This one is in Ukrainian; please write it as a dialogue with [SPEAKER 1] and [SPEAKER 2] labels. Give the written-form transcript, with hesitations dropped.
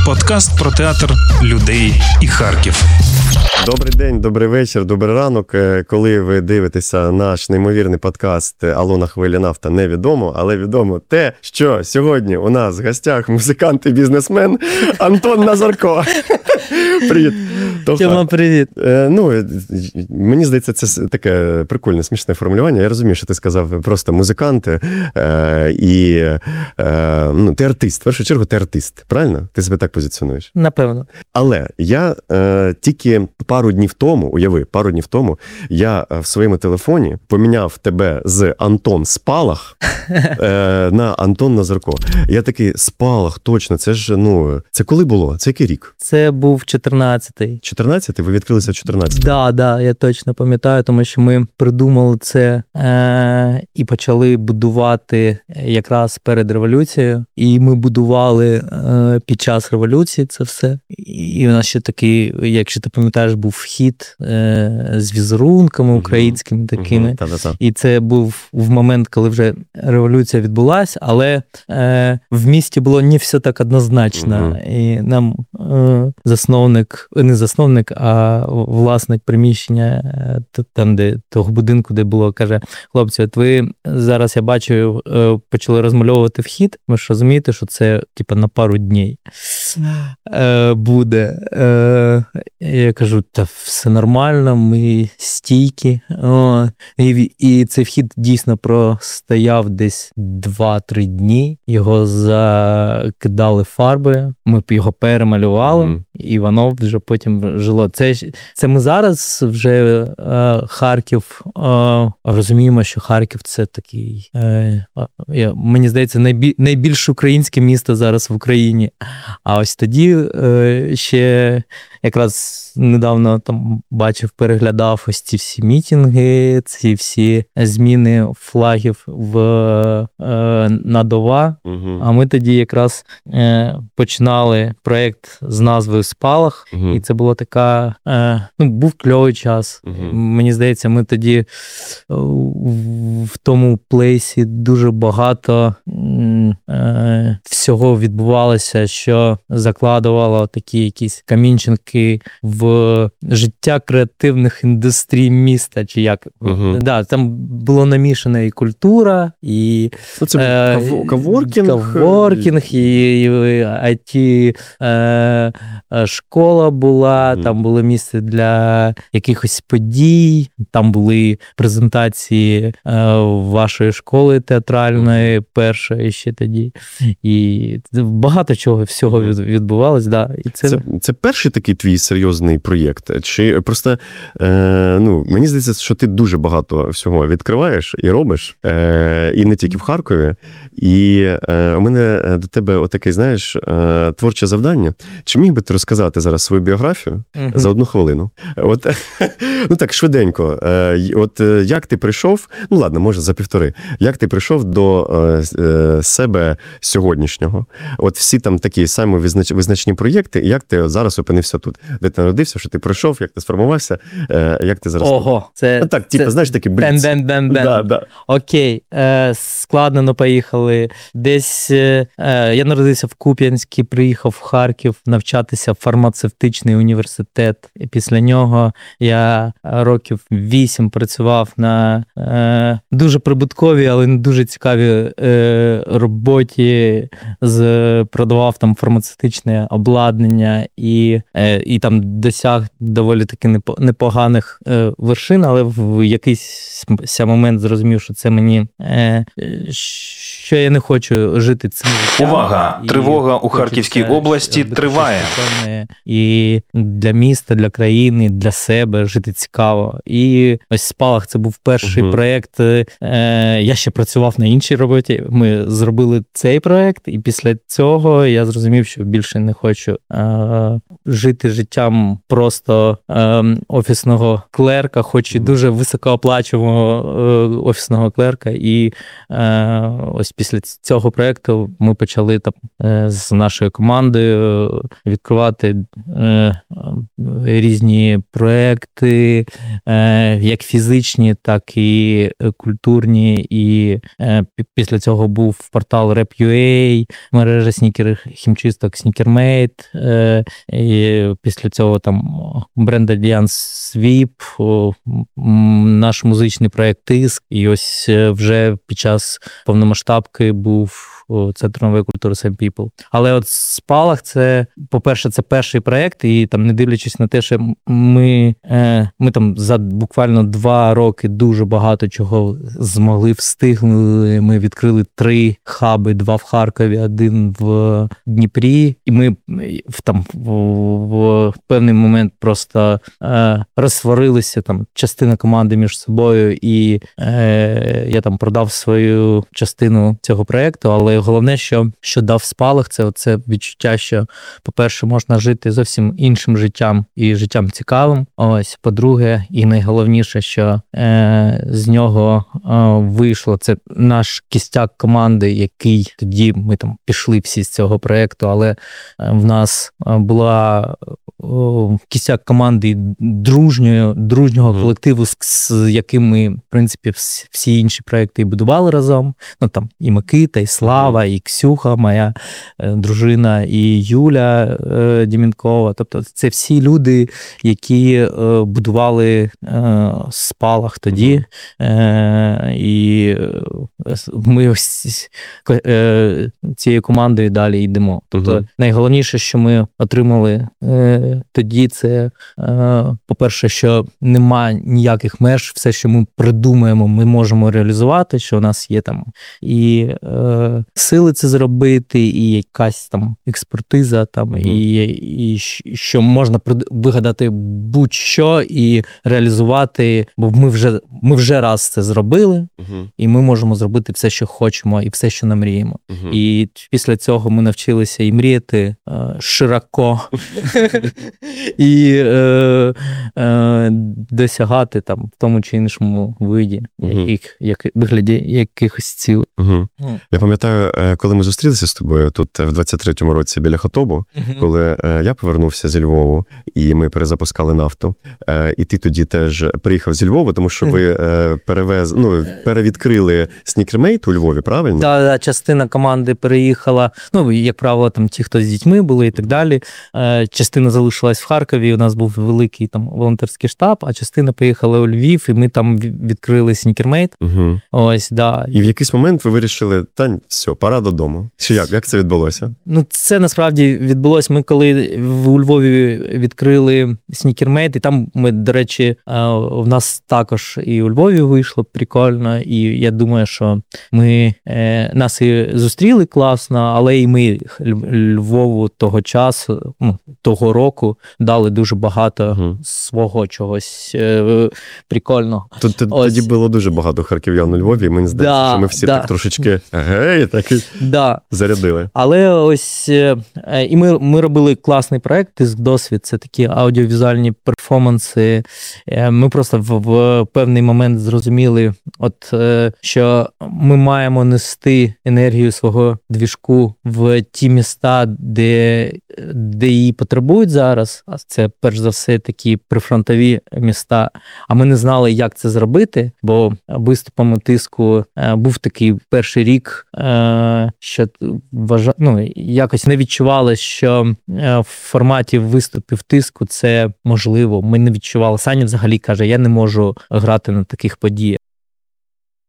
[SPEAKER 1] Подкаст про театр, людей і Харків.
[SPEAKER 2] Добрий день, добрий вечір, добрий ранок. Коли ви дивитеся наш неймовірний подкаст «Алло на хвилі нафта» невідомо, але відомо те, що сьогодні у нас в гостях музикант і бізнесмен Антон Назарко. Привіт.
[SPEAKER 3] Тьома, привіт.
[SPEAKER 2] Мені здається, це таке прикольне, смішне формулювання. Я розумію, що ти сказав просто музиканти ти артист. В першу чергу ти артист, правильно? Ти себе так позиціонуєш?
[SPEAKER 3] Напевно.
[SPEAKER 2] Але я тільки пару днів тому я в своєму телефоні поміняв тебе з Антон Спалах на Антон Назарко. Я такий, Спалах, точно, це ж, це коли було? Це який рік?
[SPEAKER 3] Це був 14-й.
[SPEAKER 2] 14-й? Ви відкрилися в 14-й?
[SPEAKER 3] Да, я точно пам'ятаю, тому що ми придумали це і почали будувати якраз перед революцією. І ми будували під час революції це все. І у нас ще такий, якщо ти пам'ятаєш, був вхід з візерунками українськими такими. І це був в момент, коли вже революція відбулася, але в місті було не все так однозначно. І нам власник приміщення там, де того будинку, де було, каже: хлопці, от ви зараз, я бачу, почали розмальовувати вхід, ви ж розумієте, що це типу на пару днів буде. Я кажу, та все нормально, ми стійкі. І цей вхід дійсно простояв десь 2-3 дні. Його закидали фарбою, ми його перемалювали, і воно вже потім жило. Це ми зараз вже Харків, розуміємо, що Харків це такий, мені здається, найбільш українське місто зараз в Україні. А ось тоді ще якраз недавно там переглядав ось ці всі мітинги, ці всі зміни флагів на ОВА. А ми тоді якраз починали проєкт з назвою «Спалах», і це була така, був кльовий час. Мені здається, ми тоді в тому плейсі дуже багато всього відбувалося, що закладувало такі якісь камінчики в життя креативних індустрій міста, чи як. Да, там було намішана і культура, і каворкінг, і IT школа була, там було місце для якихось подій, там були презентації вашої школи театральної, першої ще тоді. І багато чого всього відбувалось. Да. І
[SPEAKER 2] це перший такий твій серйозний проєкт? Чи просто, мені здається, що ти дуже багато всього відкриваєш і робиш, і не тільки в Харкові. І у мене до тебе отаке, знаєш, творче завдання. Чи міг би ти розказати зараз свою біографію за 1 хвилину? Так, швиденько. Як ти прийшов, може за 1,5, як ти прийшов до себе сьогоднішнього? Всі там такі самі визначні проєкти, як ти зараз опинився тут? Де ти народився, що ти прийшов, як ти сформувався, як ти зараз...
[SPEAKER 3] Ого, це...
[SPEAKER 2] знаєш, такий бліц.
[SPEAKER 3] Да. Окей, складно, поїхали. Десь я народився в Куп'янську, приїхав в Харків навчатися в фармацевтичний університет. І після нього я років 8 працював на дуже прибутковій, але не дуже цікавій роботі. Продавав там фармацевтичне обладнання і там досяг доволі таки непоганих вершин, але в якийсь момент зрозумів, що це мені, що я не хочу жити цим життям.
[SPEAKER 1] Увага! Тривога у Харківській області триває.
[SPEAKER 3] І для міста, для країни, для себе жити цікаво. І ось «Спалах» це був перший проєкт. Я ще працював на іншій роботі. Ми зробили цей проєкт, і після цього я зрозумів, що більше не хочу жити жити життям просто офісного клерка, хоч і дуже високооплачуваного офісного клерка. І ось після цього проєкту ми почали там з нашою командою відкривати різні проекти, як фізичні, так і культурні. І після цього був портал Rap.ua, мережа снікер-хімчисток Sneakermade, і після цього там бренд Альянс Свіп, наш музичний проект Тиск. І ось вже під час повномасштабки був Центр нової культури Same People. Але от Спалах, це, по-перше, це перший проєкт, і там, не дивлячись на те, що ми там за буквально 2 роки дуже багато чого змогли, встигнули. Ми відкрили 3 хаби, 2 в Харкові, 1 в Дніпрі. І ми там в певний момент просто розсварилися, там, частина команди між собою, і я там продав свою частину цього проєкту, але головне, що дав Спалах, це відчуття, що, по-перше, можна жити зовсім іншим життям і життям цікавим. Ось, по-друге, і найголовніше, що з нього вийшло, це наш кістяк команди, який тоді ми там пішли всі з цього проєкту, але в нас була кістяк команди дружнього колективу, з яким ми, в принципі, всі інші проекти і будували разом. Ну, там і Микита, і Слава, і Ксюха, моя дружина, і Юля Дімінкова. Тобто це всі люди, які будували Спалах тоді. І ми ось цією командою далі йдемо. Тобто найголовніше, що ми отримали тоді, це, по-перше, що нема ніяких меж, все, що ми придумаємо, ми можемо реалізувати, що у нас є там і сили це зробити, і якась там експертиза, там, і що можна вигадати будь-що і реалізувати, бо ми вже раз це зробили, і ми можемо зробити все, що хочемо, і все, що намріємо. І після цього ми навчилися і мріяти широко, і досягати там в тому чи іншому вигляді якихось цілей.
[SPEAKER 2] Я пам'ятаю, коли ми зустрілися з тобою тут в 23-му році біля Хотобу, коли я повернувся зі Львову, і ми перезапускали нафту, і ти тоді теж приїхав зі Львова, тому що ви перевідкрили Sneakermade у Львові, правильно?
[SPEAKER 3] Так, частина команди переїхала, як правило, там ті, хто з дітьми були і так далі. Частина залишилась в Харкові, у нас був великий там волонтерський штаб, а частина поїхала у Львів, і ми там відкрили Sneakermade. Ось, да.
[SPEAKER 2] І в якийсь момент ви вирішили, все, пора додому. Чи як це відбулося?
[SPEAKER 3] Це насправді відбулося. Ми коли у Львові відкрили Sneakermade, і там ми, до речі, в нас також і у Львові вийшло прикольно, і я думаю, що нас і зустріли класно, але і ми Львову того часу, того року дали дуже багато свого чогось прикольного.
[SPEAKER 2] Тоді було дуже багато харків'ян у Львові, і мені здається, що ми всі так трошечки зарядили.
[SPEAKER 3] Але ось і ми робили класний проект «Тиск Досвід», це такі аудіовізуальні перформанси. Ми просто в певний момент зрозуміли, що ми маємо нести енергію свого двіжку в ті міста, де її потребують зараз, а це перш за все такі прифронтові міста. А ми не знали, як це зробити, бо виступом Тиску був такий перший рік, що якось не відчували, що в форматі виступів Тиску це можливо. Ми не відчували. Саня взагалі каже, я не можу грати на таких подіях.